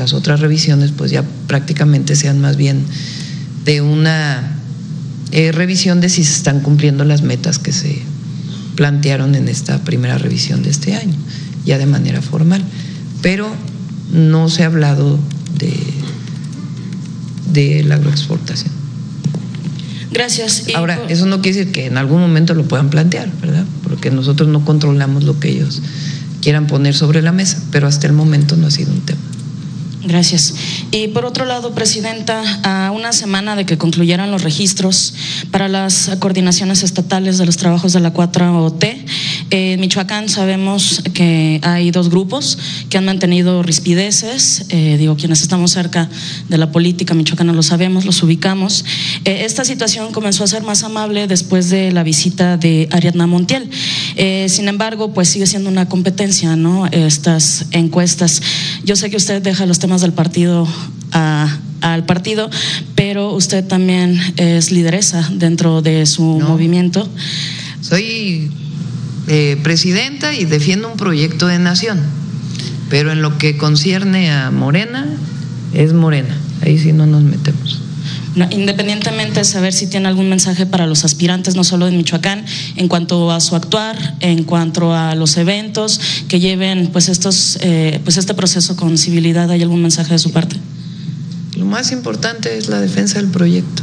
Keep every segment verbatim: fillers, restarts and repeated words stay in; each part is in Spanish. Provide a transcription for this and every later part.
las otras revisiones pues ya prácticamente sean más bien de una eh, revisión de si se están cumpliendo las metas que se plantearon en esta primera revisión de este año, ya de manera formal, pero no se ha hablado de, de la agroexportación. Gracias. Y Ahora, por... eso no quiere decir que en algún momento lo puedan plantear, ¿verdad? Porque nosotros no controlamos lo que ellos quieran poner sobre la mesa, pero hasta el momento no ha sido un tema. Gracias. Y por otro lado, Presidenta, a una semana de que concluyeran los registros para las coordinaciones estatales de los trabajos de la cuatro T, eh, en Michoacán sabemos que hay dos grupos que han mantenido rispideces, eh, digo, quienes estamos cerca de la política michoacana lo sabemos, los ubicamos. Eh, esta situación comenzó a ser más amable después de la visita de Ariadna Montiel. Eh, sin embargo, pues sigue siendo una competencia, ¿no? Estas encuestas. Yo sé que usted deja los temas del partido a, al partido, pero usted también es lideresa dentro de su no, movimiento. Soy eh, presidenta y defiendo un proyecto de nación, pero en lo que concierne a Morena, es Morena, ahí sí no nos metemos. No, independientemente de saber si tiene algún mensaje para los aspirantes, no solo de Michoacán, en cuanto a su actuar, en cuanto a los eventos que lleven pues estos, eh, pues este proceso con civilidad, ¿hay algún mensaje de su parte? Lo más importante es la defensa del proyecto,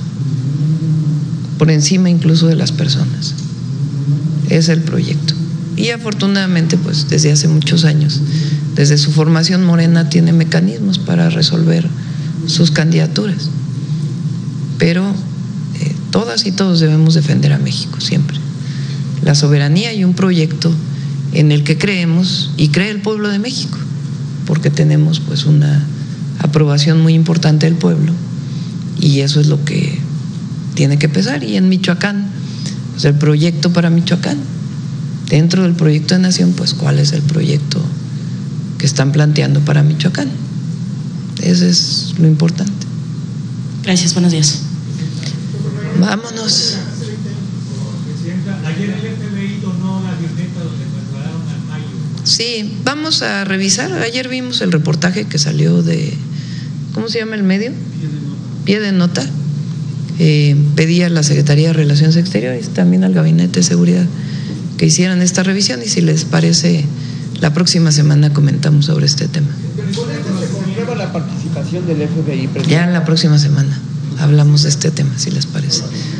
por encima incluso de las personas. Es el proyecto. Y afortunadamente, pues desde hace muchos años, desde su formación, Morena tiene mecanismos para resolver sus candidaturas. Pero eh, todas y todos debemos defender a México siempre, la soberanía y un proyecto en el que creemos y cree el pueblo de México, porque tenemos pues una aprobación muy importante del pueblo y eso es lo que tiene que pesar. Y en Michoacán, pues el proyecto para Michoacán, dentro del proyecto de nación, pues cuál es el proyecto que están planteando para Michoacán. Eso es lo importante. Gracias, buenos días. Vámonos. Ayer el F B I donó la avioneta donde trasladaron al Mayo. Sí, vamos a revisar. Ayer vimos el reportaje que salió de, ¿cómo se llama el medio? Pie de Nota. Eh, pedí a la Secretaría de Relaciones Exteriores, también al Gabinete de Seguridad, que hicieran esta revisión y si les parece, la próxima semana comentamos sobre este tema. ¿Se comprueba la participación del F B I? Presidente? Ya en la próxima semana hablamos de este tema, si les parece.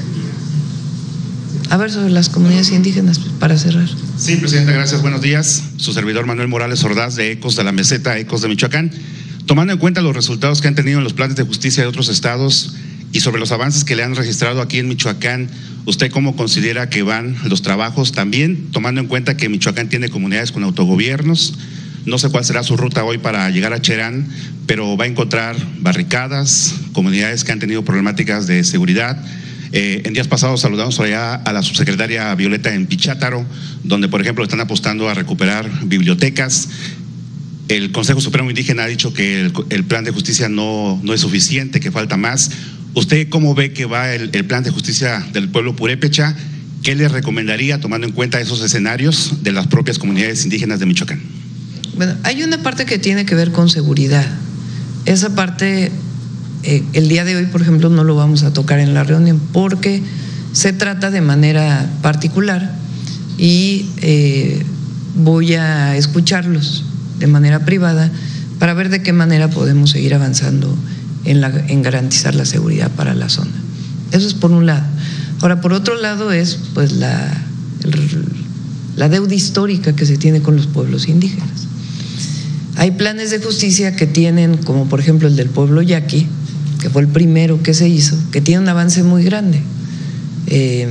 A ver, sobre las comunidades indígenas, para cerrar. Sí, Presidenta, gracias, buenos días. Su servidor Manuel Morales Ordaz, de Ecos de la Meseta, Ecos de Michoacán. Tomando en cuenta los resultados que han tenido en los planes de justicia de otros estados y sobre los avances que le han registrado aquí en Michoacán, ¿usted cómo considera que van los trabajos? También tomando en cuenta que Michoacán tiene comunidades con autogobiernos, no sé cuál será su ruta hoy para llegar a Cherán, pero va a encontrar barricadas, comunidades que han tenido problemáticas de seguridad. Eh, en días pasados saludamos allá a la subsecretaria Violeta en Pichátaro, donde por ejemplo están apostando a recuperar bibliotecas. El Consejo Supremo Indígena ha dicho que el, el plan de justicia no, no es suficiente, que falta más. ¿Usted cómo ve que va el, el plan de justicia del pueblo purépecha? ¿Qué le recomendaría tomando en cuenta esos escenarios de las propias comunidades indígenas de Michoacán? Bueno, hay una parte que tiene que ver con seguridad. Esa parte, eh, el día de hoy, por ejemplo, no lo vamos a tocar en la reunión porque se trata de manera particular y eh, voy a escucharlos de manera privada para ver de qué manera podemos seguir avanzando en, la, en garantizar la seguridad para la zona. Eso es por un lado. Ahora, por otro lado es pues la, el, la deuda histórica que se tiene con los pueblos indígenas. Hay planes de justicia que tienen, como por ejemplo el del pueblo yaqui, que fue el primero que se hizo, que tiene un avance muy grande. Eh,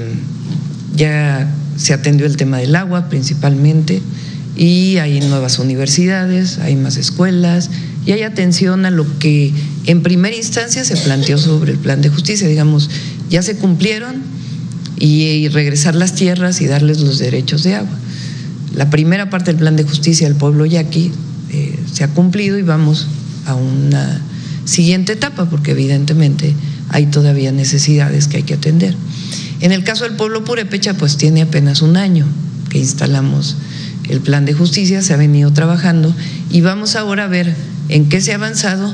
ya se atendió el tema del agua principalmente, y hay nuevas universidades, hay más escuelas, y hay atención a lo que en primera instancia se planteó sobre el plan de justicia, digamos, ya se cumplieron, y, y regresar las tierras y darles los derechos de agua. La primera parte del plan de justicia del pueblo yaqui eh, se ha cumplido y vamos a una siguiente etapa, porque evidentemente hay todavía necesidades que hay que atender. En el caso del pueblo purépecha, pues tiene apenas un año que instalamos el plan de justicia, se ha venido trabajando y vamos ahora a ver en qué se ha avanzado